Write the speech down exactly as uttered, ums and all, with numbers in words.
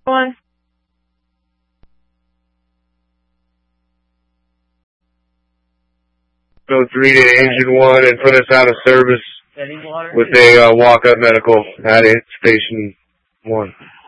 one. Go three to Engine one and put us out of service with a uh, walk-up medical at Station one.